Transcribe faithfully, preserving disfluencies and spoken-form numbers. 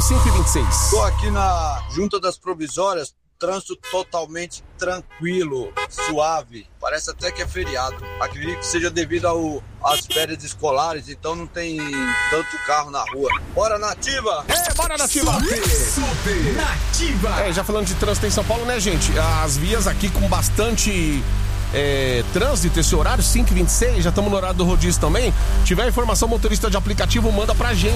cinco e vinte e seis. Tô aqui na Junta das Provisórias, trânsito totalmente tranquilo, suave, parece até que é feriado. Acredito que seja devido ao, às férias escolares, então não tem tanto carro na rua. Bora, Nativa! É, bora, Nativa! Super, super Nativa! É, já falando de trânsito em São Paulo, né, gente? As vias aqui com bastante é, trânsito, esse horário, cinco e vinte e seis, já estamos no horário do rodízio também. Tiver informação, motorista de aplicativo, manda pra gente.